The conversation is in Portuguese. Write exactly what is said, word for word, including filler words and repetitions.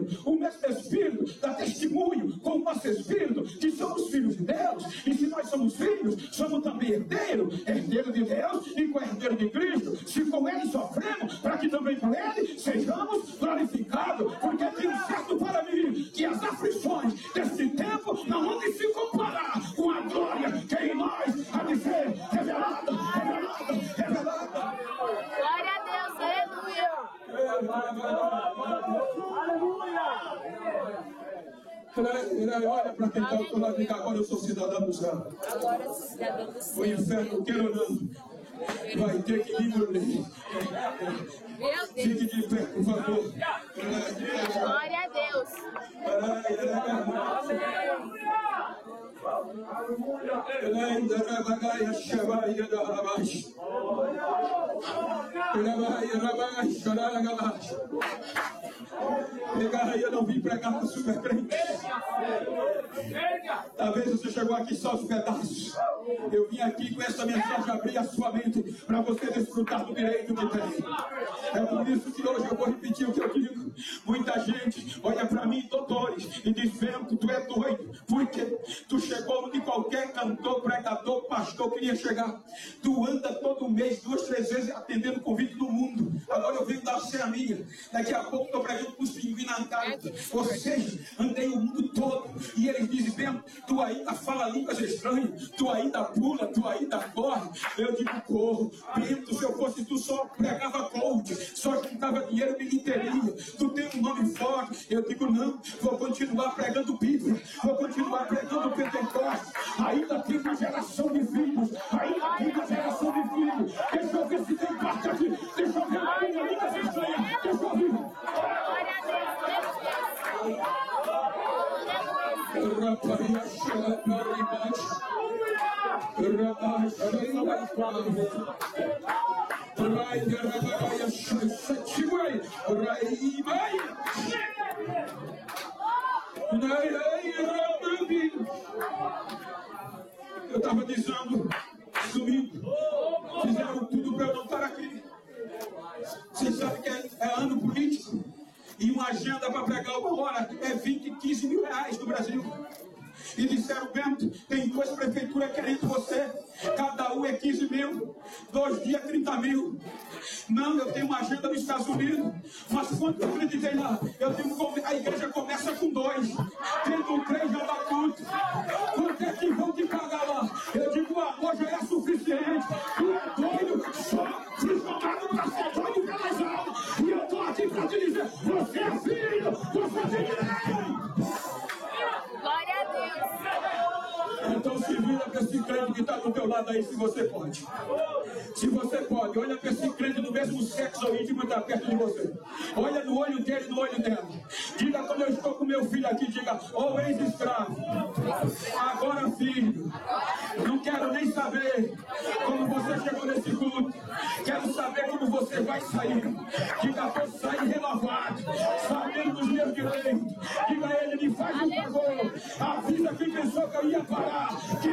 Espírito, o mesmo Espírito dá testemunho com o nosso Espírito que somos filhos de Deus. E se nós somos filhos, somos também herdeiros, herdeiro de Deus e co-herdeiro de Cristo. Se com Ele sofremos, para que também com Ele sejamos glorificados. Porque tenho certo para mim que as aflições desse tempo não vão se comparar com a glória que em nós há de ser revelada, revelada, revelada. Glória a Deus, aleluia. Aleluia. Olha para quem está ao teu lado e diga: agora eu sou cidadão do céu. Agora eu sou cidadão do céu. O inferno, queira ou não, vai ter que me engolir. Meu Deus. Fique de pé, por favor. Glória a Deus. Eu não vim pregar para super crente. Talvez você chegou aqui só os pedaços. Eu vim aqui com essa mensagem abrir a sua mente para você desfrutar do direito que tem. É por isso que hoje eu vou repetir o que eu digo. Muita gente olha para mim, doutores, e diz: Bento, tu é doido, porque tu chegou onde qualquer cantor, pregador, pastor queria chegar. Tu anda todo mês, duas, três vezes atendendo convite do mundo. Agora eu venho dar você a minha. Daqui a pouco estou pregando para os pinguins na casa. Ou seja, andei o mundo todo e eles dizem: Bento, tu ainda fala línguas estranhas, tu ainda pula, tu ainda corre. Eu digo: corro. Bento, se eu fosse tu só pregava gold, só juntava dinheiro e bilheteria. Tu tem um nome forte. Eu digo: não, vou continuar pregando Bíblia, vou continuar pregando Pentecostes. Ainda tem uma geração de filhos, ainda tem uma geração de filhos. Deixa eu ver se tem parte aqui, deixa eu ver a minha língua estranha, deixa eu ouvir. Glória a Eu estava dizendo, domingo, fizeram tudo para eu não estar aqui. Vocês sabem que é, é ano político e uma agenda para pregar uma hora é vinte, quinze mil reais no Brasil. E disseram: Bento, tem duas prefeituras querendo você, cada um é quinze mil, dois dias trinta mil. Não, eu tenho uma agenda nos Estados Unidos, mas quando eu acreditei lá, eu tenho, a igreja começa com dois, tendo três já dá tudo. Quanto é que vão te pagar lá? Eu digo: o amor já é suficiente. Tu é doido, só se jogado para ser doido pelas almas. E eu estou aqui para te dizer: você é filho, você tem direito. Glória a Deus. Então se vira para esse crente que está do teu lado aí, se você pode. Se você pode, olha para esse crente do mesmo sexo ou íntimo que está perto de você. Olha no olho dele, no olho dela. Diga: quando eu estou com meu filho aqui, diga: ó ex-escravo, agora filho, não quero nem saber como você chegou nesse culto. Quero saber como você vai sair. Diga: vou sair renovado, sabendo dos meus direitos. Diga a ele: me faz um favor, avisa quem pensou que eu ia parar,